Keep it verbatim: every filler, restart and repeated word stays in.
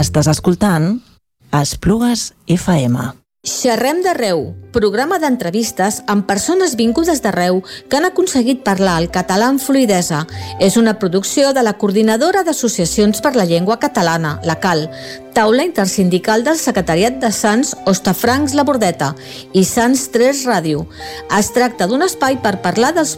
Estàs escoltant Esplugues F M. Xerrem d'arreu, programa d'entrevistes amb persones vingudes d'arreu que han aconseguit parlar el català amb fluïdesa. És una producció de la Coordinadora d'Associacions per la Llengua Catalana, la CAL, taula intersindical del Secretariat de Sants Hostafrancs La Bordeta i Sants tres Ràdio. Es tracta d'un espai per parlar dels